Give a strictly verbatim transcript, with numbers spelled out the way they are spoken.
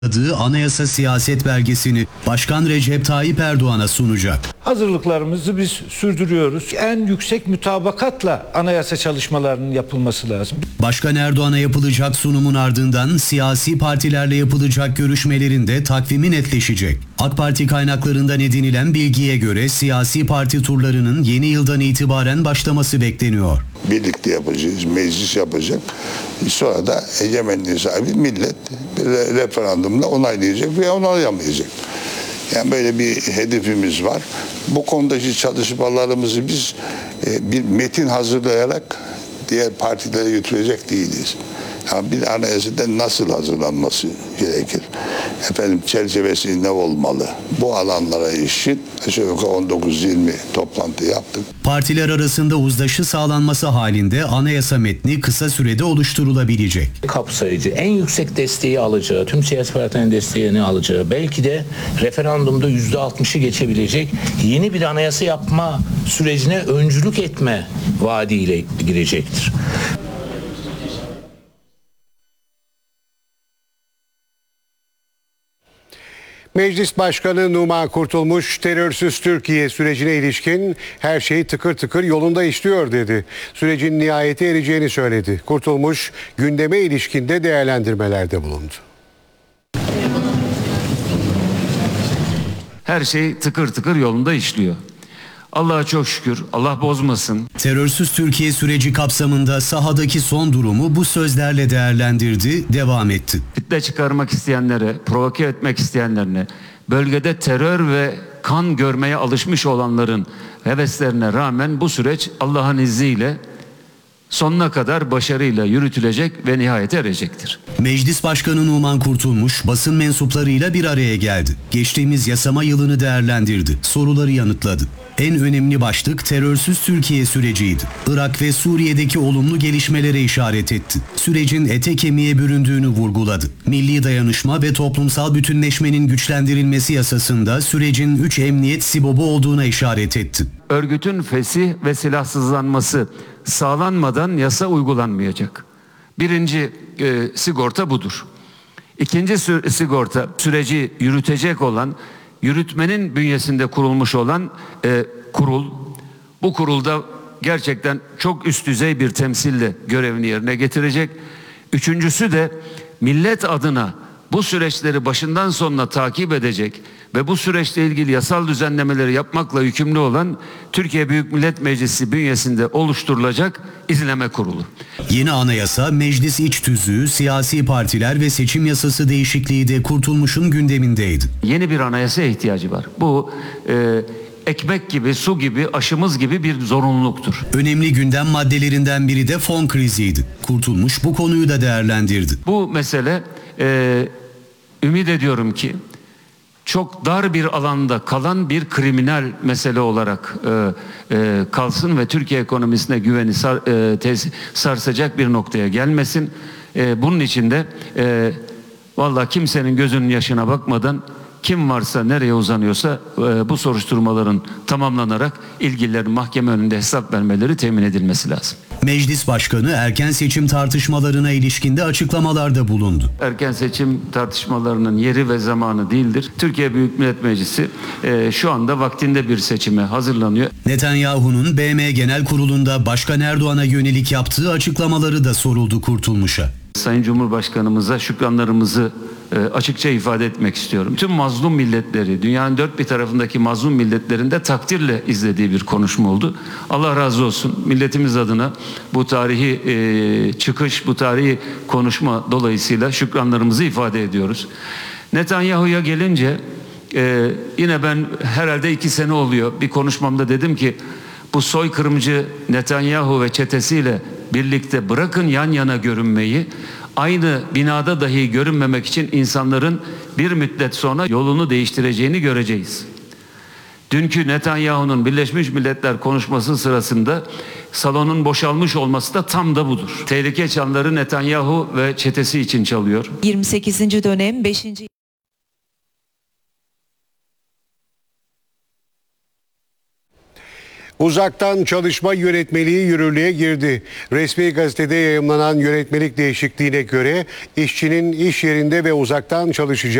Anayasa siyaset belgesini Başkan Recep Tayyip Erdoğan'a sunacak. Hazırlıklarımızı biz sürdürüyoruz. En yüksek mutabakatla anayasa çalışmalarının yapılması lazım. Başkan Erdoğan'a yapılacak sunumun ardından siyasi partilerle yapılacak görüşmelerinde takvimi netleşecek. AK Parti kaynaklarından edinilen bilgiye göre siyasi parti turlarının yeni yıldan itibaren başlaması bekleniyor. Birlikte yapacağız, meclis yapacak. Sonra da egemenliği sahibi millet bir referandumla onaylayacak veya onaylamayacak. Yani böyle bir hedefimiz var. Bu konudaki çalışmalarımızı biz e, bir metin hazırlayarak diğer partilere götürecek değiliz. Yani bir anayasada nasıl hazırlanması gerekir? Efendim çerçevesi ne olmalı? Bu alanlara ilişkin aşağı yukarı on dokuz yirmi toplantı yaptık. Partiler arasında uzlaşı sağlanması halinde anayasa metni kısa sürede oluşturulabilecek. Kapsayıcı, en yüksek desteği alacağı, tüm siyasi partilerin desteğini alacağı, belki de referandumda yüzde altmışı geçebilecek yeni bir anayasa yapma sürecine öncülük etme vaadiyle girecektir. Meclis Başkanı Numan Kurtulmuş, terörsüz Türkiye sürecine ilişkin her şey tıkır tıkır yolunda işliyor dedi. Sürecin nihayete ereceğini söyledi. Kurtulmuş, gündeme ilişkin de değerlendirmelerde bulundu. Her şey tıkır tıkır yolunda işliyor. Allah'a çok şükür, Allah bozmasın. Terörsüz Türkiye süreci kapsamında sahadaki son durumu bu sözlerle değerlendirdi, devam etti. Fitne çıkarmak isteyenlere, provoke etmek isteyenlerine, bölgede terör ve kan görmeye alışmış olanların heveslerine rağmen bu süreç Allah'ın izniyle sonuna kadar başarıyla yürütülecek ve nihayete erecektir. Meclis Başkanı Numan Kurtulmuş basın mensuplarıyla bir araya geldi. Geçtiğimiz yasama yılını değerlendirdi, soruları yanıtladı. En önemli başlık terörsüz Türkiye süreciydi. Irak ve Suriye'deki olumlu gelişmelere işaret etti. Sürecin ete kemiğe büründüğünü vurguladı. Milli dayanışma ve toplumsal bütünleşmenin güçlendirilmesi yasasında sürecin üç emniyet sibobu olduğuna işaret etti. Örgütün fesih ve silahsızlanması sağlanmadan yasa uygulanmayacak. Birinci e, sigorta budur. İkinci sü- sigorta süreci yürütecek olan, yürütmenin bünyesinde kurulmuş olan e, kurul. Bu kurulda gerçekten çok üst düzey bir temsille görevini yerine getirecek. Üçüncüsü de millet adına bu süreçleri başından sonuna takip edecek ve bu süreçle ilgili yasal düzenlemeleri yapmakla yükümlü olan Türkiye Büyük Millet Meclisi bünyesinde oluşturulacak izleme kurulu. Yeni anayasa, meclis iç tüzüğü, siyasi partiler ve seçim yasası değişikliği de Kurtulmuş'un gündemindeydi. Yeni bir anayasaya ihtiyacı var. Bu e, ekmek gibi, su gibi, aşımız gibi bir zorunluluktur. Önemli gündem maddelerinden biri de fon kriziydi. Kurtulmuş bu konuyu da değerlendirdi. Bu mesele e, ümit ediyorum ki çok dar bir alanda kalan bir kriminal mesele olarak e, e, kalsın ve Türkiye ekonomisine güveni sar, e, tes, sarsacak bir noktaya gelmesin. E, bunun için de e, vallahi kimsenin gözünün yaşına bakmadan kim varsa nereye uzanıyorsa e, bu soruşturmaların tamamlanarak ilgililerin mahkeme önünde hesap vermeleri temin edilmesi lazım. Meclis Başkanı erken seçim tartışmalarına ilişkinde açıklamalarda bulundu. Erken seçim tartışmalarının yeri ve zamanı değildir. Türkiye Büyük Millet Meclisi e, şu anda vaktinde bir seçime hazırlanıyor. Netanyahu'nun B M Genel Kurulu'nda Başkan Erdoğan'a yönelik yaptığı açıklamaları da soruldu Kurtulmuş'a. Sayın Cumhurbaşkanımıza şükranlarımızı e, açıkça ifade etmek istiyorum. Tüm mazlum milletleri, dünyanın dört bir tarafındaki mazlum milletlerin de takdirle izlediği bir konuşma oldu. Allah razı olsun. Milletimiz adına bu tarihi e, çıkış, bu tarihi konuşma dolayısıyla şükranlarımızı ifade ediyoruz. Netanyahu'ya gelince e, yine ben herhalde iki sene oluyor bir konuşmamda dedim ki bu soykırımcı Netanyahu ve çetesiyle birlikte bırakın yan yana görünmeyi, aynı binada dahi görünmemek için insanların bir müddet sonra yolunu değiştireceğini göreceğiz. Dünkü Netanyahu'nun Birleşmiş Milletler konuşması sırasında salonun boşalmış olması da tam da budur. Tehlike çanları Netanyahu ve çetesi için çalıyor. yirmi sekizinci dönem beşinci Uzaktan çalışma yönetmeliği yürürlüğe girdi. Resmi gazetede yayımlanan yönetmelik değişikliğine göre işçinin iş yerinde ve uzaktan çalışacağı